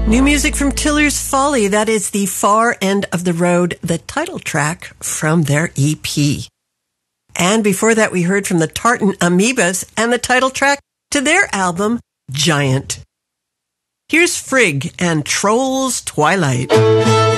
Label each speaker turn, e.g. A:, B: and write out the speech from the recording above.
A: New music from Tiller's Folly. That is The Far End of the Road, the title track from their EP. And before that, we heard from the Tartan Amoebas and the title track to their album, Giant. Here's Frigg and Trolls Twilight.